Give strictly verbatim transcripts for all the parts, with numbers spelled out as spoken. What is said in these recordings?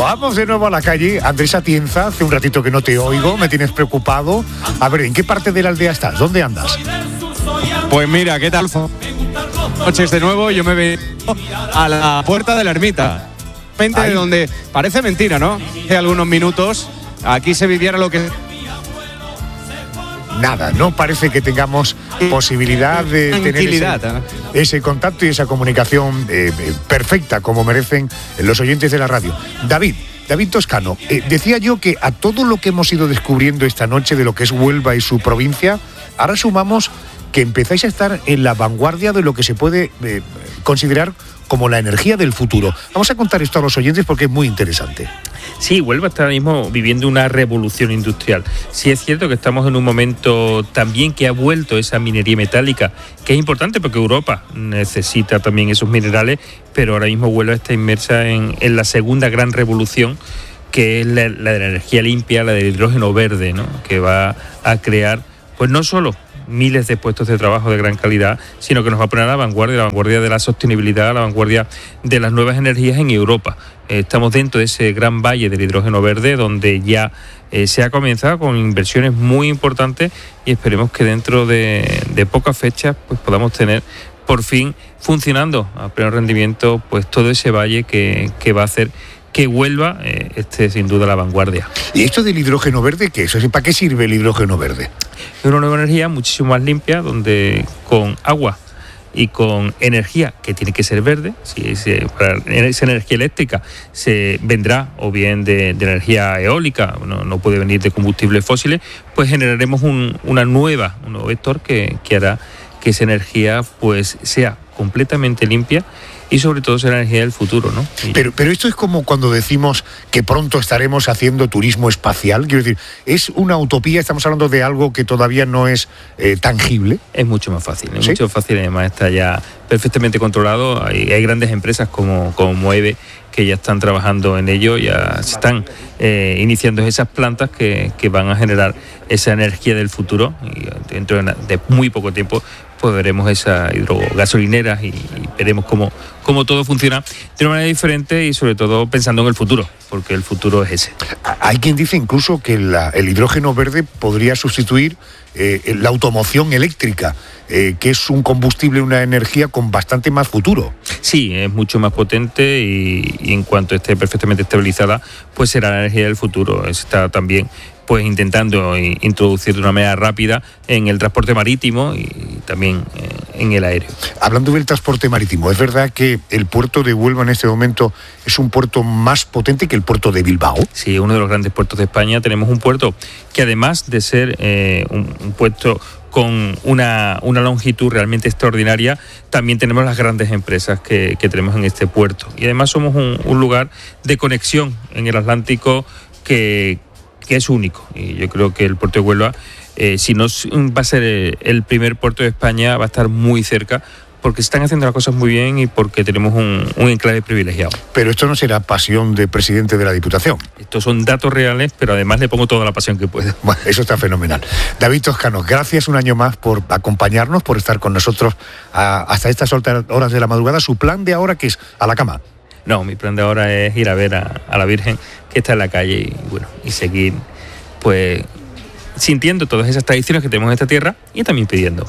Vamos de nuevo a la calle. Andrés Atienza, hace un ratito que no te oigo, me tienes preocupado. A ver, ¿en qué parte de la aldea estás? ¿Dónde andas? Pues mira, ¿qué tal? Noches de nuevo, yo me veo a la puerta de la ermita. De donde parece mentira, ¿no? Hace algunos minutos aquí se viviera lo que... Nada, no parece que tengamos posibilidad de tener ese, ¿eh? ese contacto y esa comunicación eh, perfecta como merecen los oyentes de la radio. David, David Toscano, eh, decía yo que a todo lo que hemos ido descubriendo esta noche de lo que es Huelva y su provincia, ahora sumamos que empezáis a estar en la vanguardia de lo que se puede eh, considerar como la energía del futuro. Vamos a contar esto a los oyentes porque es muy interesante. Sí, Huelva está ahora mismo viviendo una revolución industrial. Sí es cierto que estamos en un momento también que ha vuelto esa minería metálica, que es importante porque Europa necesita también esos minerales, pero ahora mismo Huelva está inmersa en, en la segunda gran revolución, que es la, la de la energía limpia, la del hidrógeno verde, ¿no? Que va a crear, pues no solo miles de puestos de trabajo de gran calidad, sino que nos va a poner a la vanguardia, la vanguardia de la sostenibilidad, a la vanguardia de las nuevas energías en Europa. Eh, estamos dentro de ese gran valle del hidrógeno verde, donde ya eh, se ha comenzado con inversiones muy importantes y esperemos que dentro de, de pocas fechas pues podamos tener por fin funcionando a pleno rendimiento pues todo ese valle que, que va a hacer que Huelva eh, esté sin duda a la vanguardia. ¿Y esto del hidrógeno verde qué es? ¿Para qué sirve el hidrógeno verde? Es una nueva energía muchísimo más limpia, donde con agua y con energía que tiene que ser verde, si se, para esa energía eléctrica se vendrá o bien de, de energía eólica, no, no puede venir de combustibles fósiles, pues generaremos un, una nueva, un nuevo vector que, que hará que esa energía pues sea completamente limpia y sobre todo será la energía del futuro, ¿no? Pero, pero esto es como cuando decimos que pronto estaremos haciendo turismo espacial. Quiero decir, ¿es una utopía? ¿Estamos hablando de algo que todavía no es eh, tangible? Es mucho más fácil, es ¿Sí? mucho más fácil, además está ya perfectamente controlado. Hay, hay grandes empresas como, como Moeve que ya están trabajando en ello, ya se están eh, iniciando esas plantas que, que van a generar esa energía del futuro y dentro de, de muy poco tiempo pues veremos esas hidrogasolineras y, y veremos cómo, cómo todo funciona de una manera diferente y sobre todo pensando en el futuro, porque el futuro es ese. Hay quien dice incluso que la, el hidrógeno verde podría sustituir eh, la automoción eléctrica, eh, que es un combustible, una energía con bastante más futuro. Sí, es mucho más potente y, y en cuanto esté perfectamente estabilizada, pues será la energía del futuro. Está también pues intentando introducir de una manera rápida en el transporte marítimo y también en el aéreo. Hablando del transporte marítimo, ¿es verdad que el puerto de Huelva en este momento es un puerto más potente que el puerto de Bilbao? Sí, uno de los grandes puertos de España. Tenemos un puerto que además de ser eh, un, un puerto con una, una longitud realmente extraordinaria, también tenemos las grandes empresas que, que tenemos en este puerto. Y además somos un, un lugar de conexión en el Atlántico que que es único, y yo creo que el puerto de Huelva, eh, si no va a ser el primer puerto de España, va a estar muy cerca, porque se están haciendo las cosas muy bien y porque tenemos un, un enclave privilegiado. Pero esto no será pasión de presidente de la Diputación. Estos son datos reales, pero además le pongo toda la pasión que puedo. Bueno, eso está fenomenal. David Toscano, gracias un año más por acompañarnos, por estar con nosotros a, hasta estas horas de la madrugada. ¿Su plan de ahora qué es? ¿A la cama? No, mi plan de ahora es ir a ver a, a la Virgen que está en la calle y bueno y seguir pues sintiendo todas esas tradiciones que tenemos en esta tierra y también pidiendo.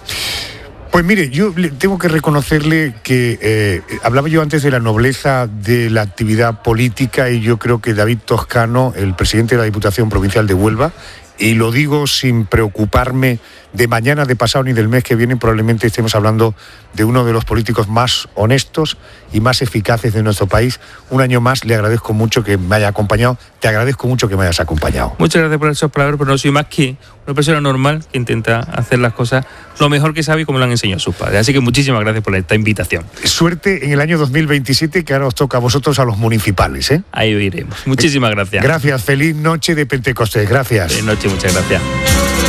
Pues mire, yo tengo que reconocerle que eh, hablaba yo antes de la nobleza de la actividad política y yo creo que David Toscano, el presidente de la Diputación Provincial de Huelva, y lo digo sin preocuparme de mañana, de pasado ni del mes que viene, probablemente estemos hablando de uno de los políticos más honestos y más eficaces de nuestro país. Un año más le agradezco mucho que me haya acompañado, te agradezco mucho que me hayas acompañado. Muchas gracias por esas palabras, pero no soy más que una persona normal que intenta hacer las cosas lo mejor que sabe y como lo han enseñado sus padres. Así que muchísimas gracias por esta invitación. Suerte en el año dos mil veintisiete, que ahora os toca a vosotros, a los municipales, ¿eh? Ahí iremos. Muchísimas gracias. Gracias, feliz noche de Pentecostés, gracias. Feliz noche, muchas gracias.